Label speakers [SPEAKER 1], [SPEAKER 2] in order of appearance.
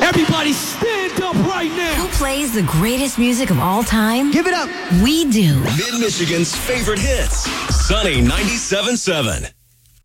[SPEAKER 1] Everybody stand up right now.
[SPEAKER 2] Who plays the greatest music of all time?
[SPEAKER 1] Give it up.
[SPEAKER 2] We do.
[SPEAKER 3] Mid-Michigan's favorite hits. Sunny 97.7.